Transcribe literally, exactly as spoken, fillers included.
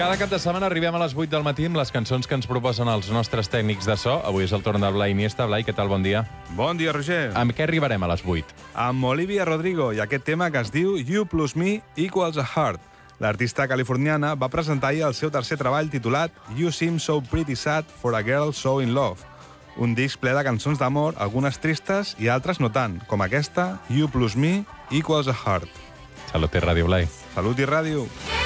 Cada cap de setmana arribem a les vuit del matí amb les cançons que ens proposen els nostres tècnics de so. Avui és el torn del Blai Iniesta. Blai, què tal? Bon dia. Bon dia, Roger. Amb què arribarem a les vuit? Amb Olivia Rodrigo i aquest tema que es diu You Plus Me Equals a Heart. L'artista californiana va presentar ahir el seu tercer treball titulat You Seem So Pretty Sad for a Girl So In Love. Un disc ple de cançons d'amor, algunes tristes i altres no tant, com aquesta, You Plus Me Equals a Heart. Salut i ràdio, Blai. Salut i ràdio.